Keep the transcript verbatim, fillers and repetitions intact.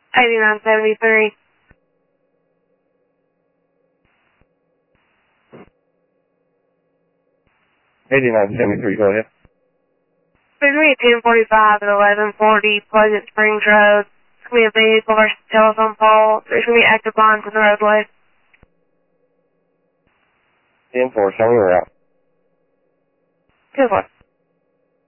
eighty-nine seventy-three. eighty-nine seventy-three, go ahead. There's going to be ten forty-five at eleven forty Pleasant Springs Road. There's going to be a vehicle versus telephone pole. There's going to be active lines in the roadway. ten four, show me around. Good one.